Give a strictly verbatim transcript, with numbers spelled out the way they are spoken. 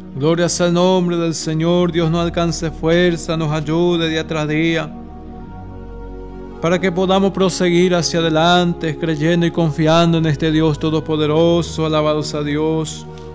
Gloria sea el nombre del Señor. Dios nos alcance fuerza, nos ayude día tras día, para que podamos proseguir hacia adelante, creyendo y confiando en este Dios todopoderoso. Alabados a Dios.